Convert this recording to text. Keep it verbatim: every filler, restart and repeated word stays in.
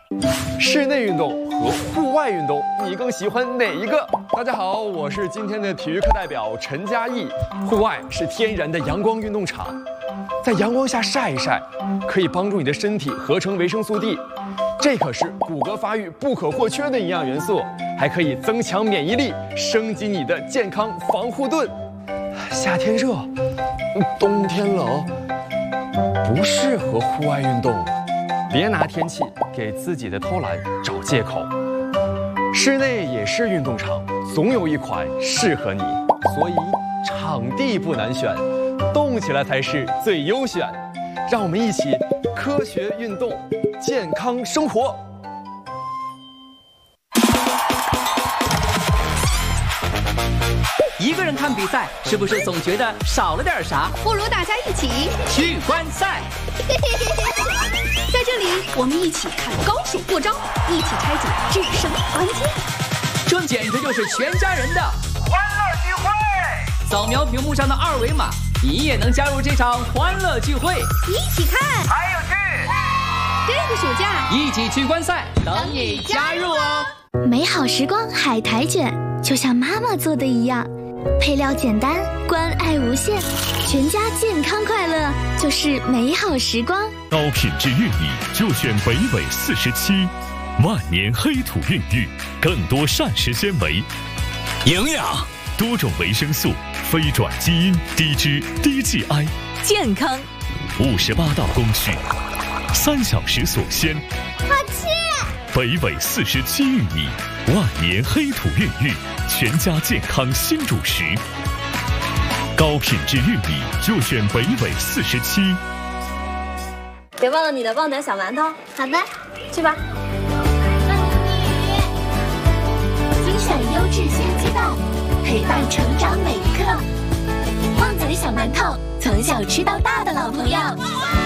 室内运动和户外运动，你更喜欢哪一个？大家好，我是今天的体育课代表陈嘉译。户外是天然的阳光运动场，在阳光下晒一晒，可以帮助你的身体合成维生素 D， 这可是骨骼发育不可或缺的营养元素，还可以增强免疫力，升级你的健康防护盾。夏天热，冬天冷，不适合户外运动。别拿天气给自己的偷懒找借口。室内也是运动场，总有一款适合你，所以场地不难选，动起来才是最优选。让我们一起科学运动，健康生活。 一个人看比赛，是不是总觉得少了点啥？ 不如大家一起去观赛。 在这里，我们一起看高手过招，一起拆解制胜关键。 这简直就是全家人的欢乐聚会！扫描屏幕上的二维码，你也能加入这场欢乐聚会， 一起看， 还有趣！ 这个暑假一起去观赛，等你加入哦！ 美好时光海苔卷，就像妈妈做的一样，配料简单，关爱无限，全家健康快乐就是美好时光。 高品质玉米就选北纬四十七，万年黑土孕育，更多膳食纤维、 营养、 多种维生素、非转基因、低脂、低 G I， 健康。 五十八道工序，三小时锁鲜。 好吃！ 北纬四十七玉米，万年黑土孕育，全家健康新主食。高品质玉米就选北纬四十七。 别忘了你的旺仔小馒头。 好的， 去吧。 精选优质鲜鸡蛋，陪伴成长每一刻。旺仔小馒头，从小吃到大的老朋友。